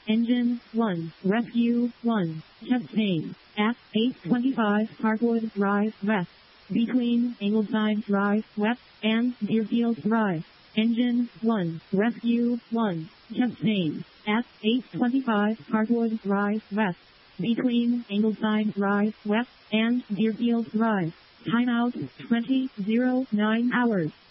Engine 1, Rescue 1, chest pain, at 825 Parkwood Drive West, between Ingleside Drive West and Deerfield Drive. Engine 1, Rescue 1, chest pain, at 825 Parkwood Drive West, between Ingleside Drive West and Deerfield Drive. Timeout 20:09 hours.